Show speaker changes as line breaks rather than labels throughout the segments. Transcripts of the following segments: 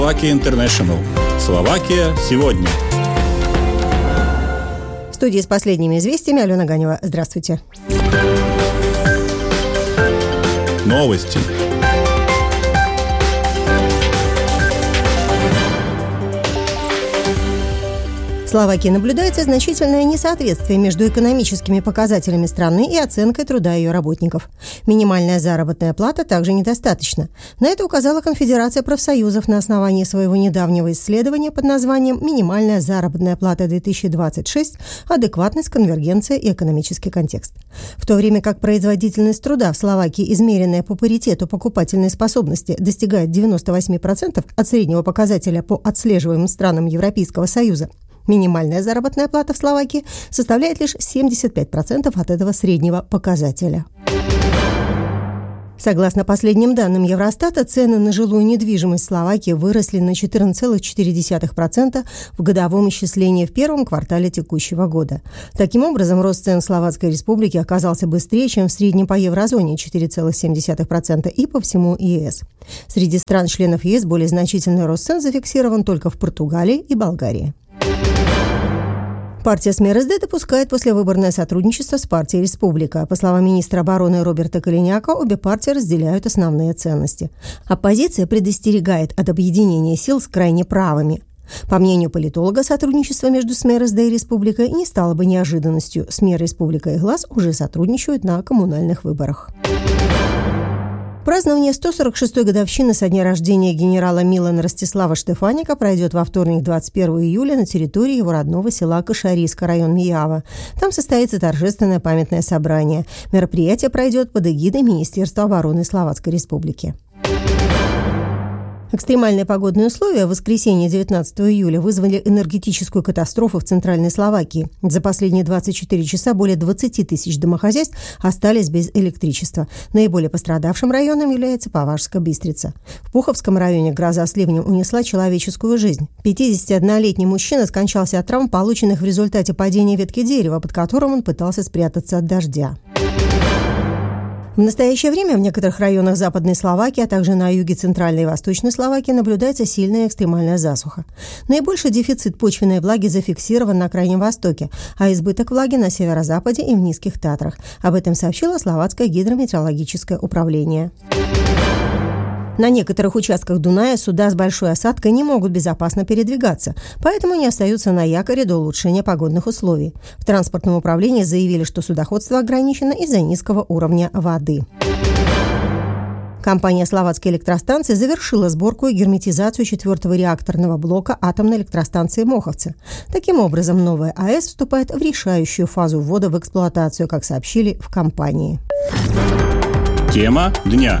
Slovakia International. Словакия сегодня.
В студии с последними известиями Алена Ганева. Здравствуйте.
Новости.
В Словакии наблюдается значительное несоответствие между экономическими показателями страны и оценкой труда ее работников. Минимальная заработная плата также недостаточна. На это указала Конфедерация профсоюзов на основании своего недавнего исследования под названием «Минимальная заработная плата 2026. Адекватность, конвергенция и экономический контекст». В то время как производительность труда в Словакии, измеренная по паритету покупательной способности, достигает 98% от среднего показателя по отслеживаемым странам Европейского Союза, минимальная заработная плата в Словакии составляет лишь 75% от этого среднего показателя. Согласно последним данным Евростата, цены на жилую недвижимость в Словакии выросли на 14,4% в годовом исчислении в первом квартале текущего года. Таким образом, рост цен в Словацкой Республике оказался быстрее, чем в среднем по еврозоне 4,7% и по всему ЕС. Среди стран-членов ЕС более значительный рост цен зафиксирован только в Португалии и Болгарии. Партия СМЕРСД допускает послевыборное сотрудничество с партией «Республика». По словам министра обороны Роберта Калиняка, обе партии разделяют основные ценности. Оппозиция предостерегает от объединения сил с крайне правыми. По мнению политолога, сотрудничество между СМЕРСД и «Республикой» не стало бы неожиданностью. СМЕР, «Республика» и «Глас» уже сотрудничают на коммунальных выборах. Празднование 146-й годовщины со дня рождения генерала Милана Ростислава Штефаника пройдет во вторник, 21 июля, на территории его родного села Кашарийска, район Миява. Там состоится торжественное памятное собрание. Мероприятие пройдет под эгидой Министерства обороны Словацкой Республики. Экстремальные погодные условия в воскресенье 19 июля вызвали энергетическую катастрофу в Центральной Словакии. За последние 24 часа более 20 тысяч домохозяйств остались без электричества. Наиболее пострадавшим районом является Поважская Бистрица. В Пуховском районе гроза с ливнем унесла человеческую жизнь. 51-летний мужчина скончался от травм, полученных в результате падения ветки дерева, под которым он пытался спрятаться от дождя. В настоящее время в некоторых районах Западной Словакии, а также на юге Центральной и Восточной Словакии наблюдается сильная экстремальная засуха. Наибольший дефицит почвенной влаги зафиксирован на Крайнем Востоке, а избыток влаги на северо-западе и в Низких Татрах. Об этом сообщило Словацкое гидрометеорологическое управление. На некоторых участках Дуная суда с большой осадкой не могут безопасно передвигаться, поэтому не остаются на якоре до улучшения погодных условий. В транспортном управлении заявили, что судоходство ограничено из-за низкого уровня воды. Компания «Словацкие электростанции» завершила сборку и герметизацию 4-го реакторного блока атомной электростанции Моховцы. Таким образом, новая АЭС вступает в решающую фазу ввода в эксплуатацию, как сообщили в компании.
Тема дня.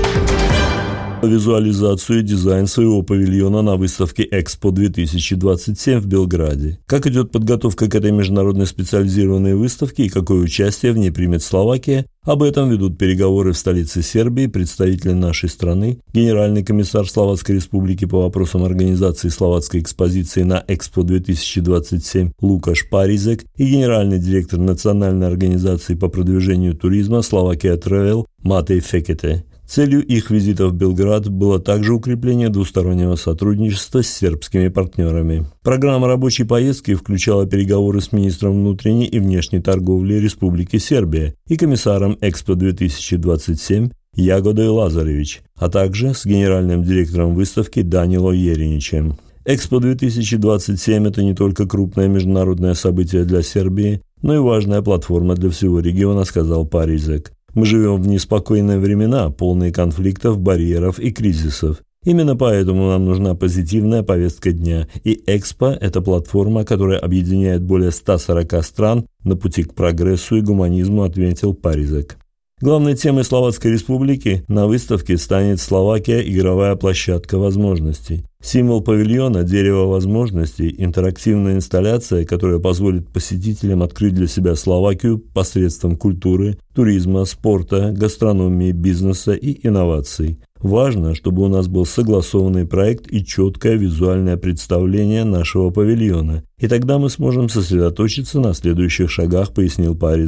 Визуализацию и дизайн своего павильона на выставке Экспо 2027 в Белграде. Как идет подготовка к этой международной специализированной выставке и какое участие в ней примет Словакия, об этом ведут переговоры в столице Сербии представители нашей страны, генеральный комиссар Словацкой Республики по вопросам организации словацкой экспозиции на Экспо 2027 Лукаш Паризек и генеральный директор Национальной организации по продвижению туризма Slovakia Travel Матей Фекете. Целью их визита в Белград было также укрепление двустороннего сотрудничества с сербскими партнерами. Программа рабочей поездки включала переговоры с министром внутренней и внешней торговли Республики Сербия и комиссаром Экспо 2027 Ягодой Лазаревич, а также с генеральным директором выставки Данило Ериничем. Экспо 2027 – это не только крупное международное событие для Сербии, но и важная платформа для всего региона, сказал Паризек. Мы живем в неспокойные времена, полные конфликтов, барьеров и кризисов. Именно поэтому нам нужна позитивная повестка дня, и Экспо – это платформа, которая объединяет более 140 стран на пути к прогрессу и гуманизму, отметил Паризек. Главной темой Словацкой Республики на выставке станет Словакия – игровая площадка возможностей. Символ павильона – дерево возможностей, интерактивная инсталляция, которая позволит посетителям открыть для себя Словакию посредством культуры, туризма, спорта, гастрономии, бизнеса и инноваций. Важно, чтобы у нас был согласованный проект и четкое визуальное представление нашего павильона, и тогда мы сможем сосредоточиться на следующих шагах, пояснил Паризек.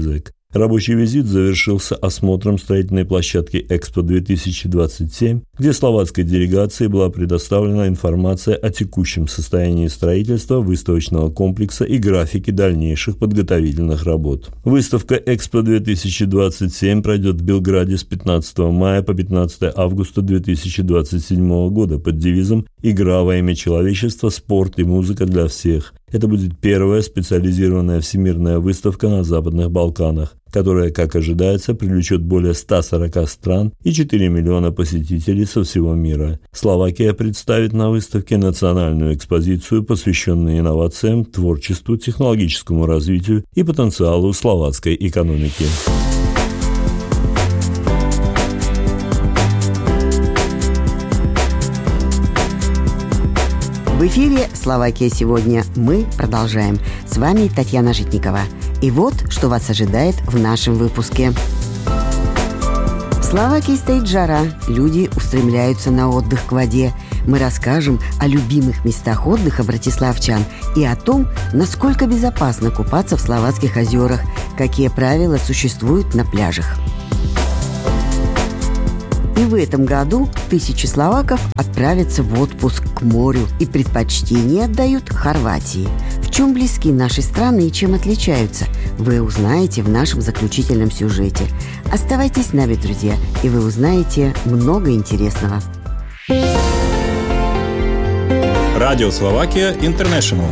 Рабочий визит завершился осмотром строительной площадки Экспо-2027, где словацкой делегации была предоставлена информация о текущем состоянии строительства выставочного комплекса и графике дальнейших подготовительных работ. Выставка Экспо-2027 пройдет в Белграде с 15 мая по 15 августа 2027 года под девизом «Игра во имя человечества, спорт и музыка для всех». Это будет первая специализированная всемирная выставка на Западных Балканах, которая, как ожидается, привлечет более 140 стран и 4 миллиона посетителей со всего мира. Словакия представит на выставке национальную экспозицию, посвященную инновациям, творчеству, технологическому развитию и потенциалу словацкой экономики.
В эфире «Словакия сегодня». Мы продолжаем. С вами Татьяна Житникова. И вот, что вас ожидает в нашем выпуске. В Словакии стоит жара. Люди устремляются на отдых к воде. Мы расскажем о любимых местах отдыха братиславчан и о том, насколько безопасно купаться в словацких озерах, какие правила существуют на пляжах. И в этом году тысячи словаков отправятся в отпуск к морю и предпочтение отдают Хорватии. В чем близки наши страны и чем отличаются, вы узнаете в нашем заключительном сюжете. Оставайтесь с нами, друзья, и вы узнаете много интересного.
Радио Словакия Интернешнл.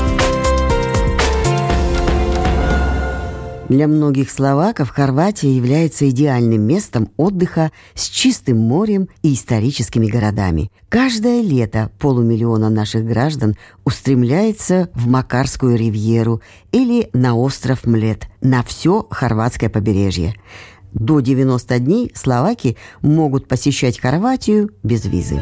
Для многих словаков Хорватия является идеальным местом отдыха с чистым морем и историческими городами. Каждое лето 500 000 наших граждан устремляется в Макарскую ривьеру или на остров Млет, на все хорватское побережье. До 90 дней словаки могут посещать Хорватию без визы.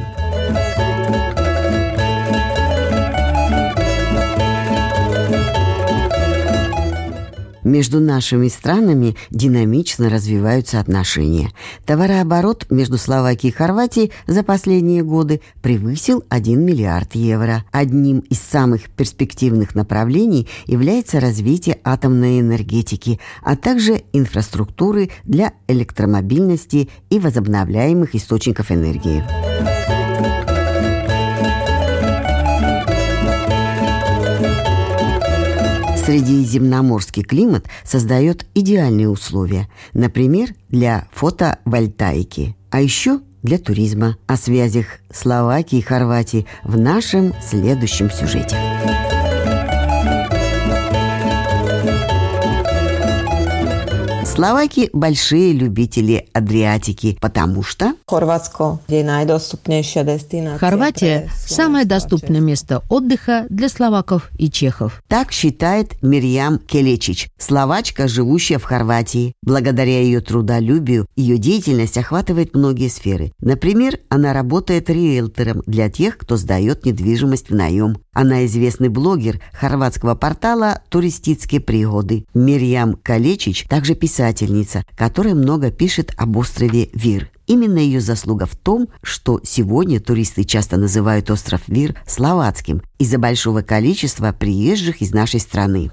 Между нашими странами динамично развиваются отношения. Товарооборот между Словакией и Хорватией за последние годы превысил 1 миллиард евро. Одним из самых перспективных направлений является развитие атомной энергетики, а также инфраструктуры для электромобильности и возобновляемых источников энергии. Средиземноморский климат создает идеальные условия, например, для фотовольтаики, а еще для туризма. О связях Словакии и Хорватии в нашем следующем сюжете. Словаки – большие любители Адриатики, потому что
Хорватия – самое доступное место отдыха для словаков и чехов.
Так считает Мирьям Келечич, словачка, живущая в Хорватии. Благодаря ее трудолюбию ее деятельность охватывает многие сферы. Например, она работает риэлтором для тех, кто сдает недвижимость в наем. Она известный блогер хорватского портала «Туристические пригоды». Мирьям Келечич также писательница, которая много пишет об острове Вир. Именно ее заслуга в том, что сегодня туристы часто называют остров Вир словацким из-за большого количества приезжих из нашей страны.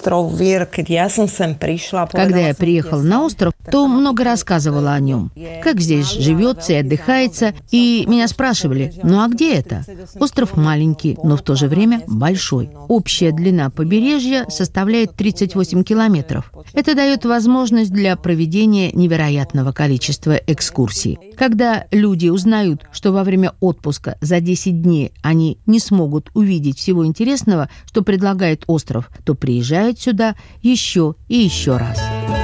Когда я приехала на остров, то много рассказывала о нем, как здесь живется и отдыхается, и меня спрашивали, ну а где это? Остров маленький, но в то же время большой. Общая длина побережья составляет 38 километров. Это дает возможность для проведения невероятного количества экскурсий. Когда люди узнают, что во время отпуска за 10 дней они не смогут увидеть всего интересного, что предлагает остров, то приезжают сюда еще и еще раз.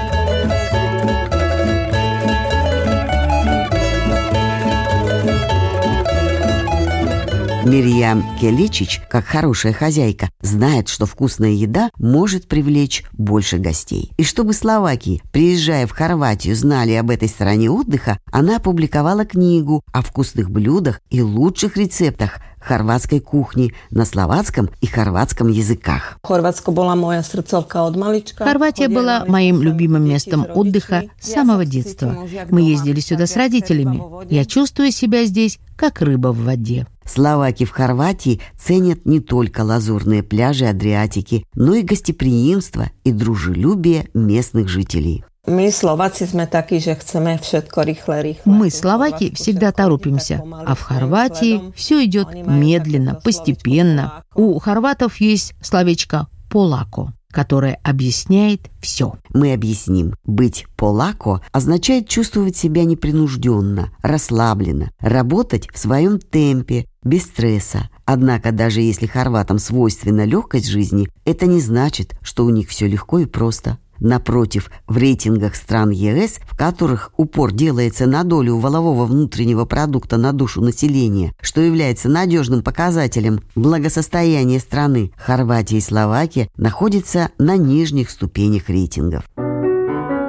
Мирьям Келечич, как хорошая хозяйка, знает, что вкусная еда может привлечь больше гостей. И чтобы словаки, приезжая в Хорватию, знали об этой стране отдыха, она опубликовала книгу о вкусных блюдах и лучших рецептах хорватской кухни на словацком и хорватском языках.
Хорватия была моим любимым местом отдыха с самого детства. Мы ездили сюда с родителями. Я чувствую себя здесь, как рыба в воде.
Словаки в Хорватии ценят не только лазурные пляжи Адриатики, но и гостеприимство и дружелюбие местных жителей.
Мы, словаки,
всегда торопимся, а в Хорватии все идет медленно, постепенно. У хорватов есть словечко «полако», которое объясняет все.
Мы объясним. Быть полако означает чувствовать себя непринужденно, расслабленно, работать в своем темпе, без стресса. Однако, даже если хорватам свойственна легкость жизни, это не значит, что у них все легко и просто. Напротив, в рейтингах стран ЕС, в которых упор делается на долю валового внутреннего продукта на душу населения, что является надежным показателем благосостояния страны, Хорватия и Словакия находятся на нижних ступенях рейтингов.